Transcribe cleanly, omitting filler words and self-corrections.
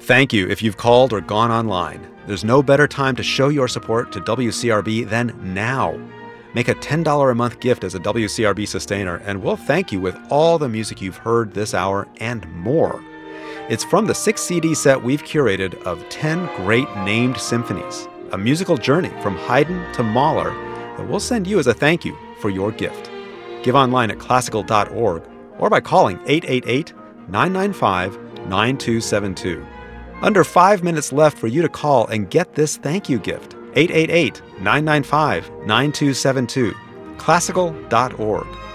Thank you if you've called or gone online. There's no better time to show your support to WCRB than now. Make a $10 a month gift as a WCRB sustainer, and we'll thank you with all the music you've heard this hour and more. It's from the 6 CD set we've curated of 10 great named symphonies, a musical journey from Haydn to Mahler that we'll send you as a thank you for your gift. Give online at classical.org or by calling 888-995-9272. Under 5 minutes left for you to call and get this thank you gift. 888-995-9272. Classical.org.